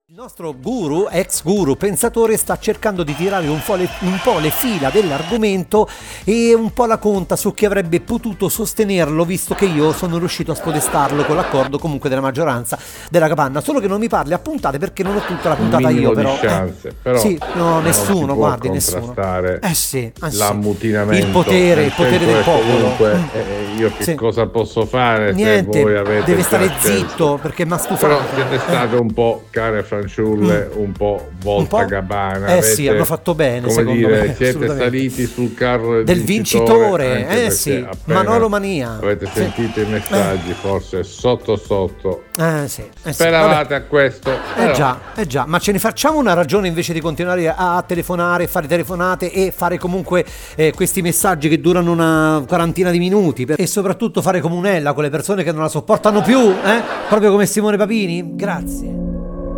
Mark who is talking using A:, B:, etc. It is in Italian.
A: Il nostro guru, ex guru, pensatore, sta cercando di tirare un po' le fila dell'argomento e un po' la conta su chi avrebbe potuto sostenerlo, visto che io sono riuscito a spodestarlo con l'accordo comunque della maggioranza della capanna. Solo che non mi parli a puntate perché non ho tutta la puntata io, però.
B: Di chance, però
A: sì, no, nessuno, guardi, nessuno.
B: Sì,
A: sì.
B: l'ammutinamento.
A: Il potere del popolo.
B: Comunque, io che cosa posso fare?
A: Niente,
B: se voi avete
A: deve stare zitto perché mi ha stufato.
B: Però siete state un po' care fanciulle, un po' voltagabbana.
A: Sì, hanno fatto bene,
B: come
A: secondo
B: dire,
A: me.
B: Siete saliti sul carro
A: del vincitore. Sì, Manolo Mania.
B: Avete sentito i messaggi, forse sotto.
A: Speravate
B: a questo.
A: Già, ma ce ne facciamo una ragione invece di continuare a telefonare, fare telefonate e fare comunque questi messaggi che durano una quarantina di minuti e soprattutto fare comunella con le persone che non la sopportano più, proprio come Simone Papini? Grazie.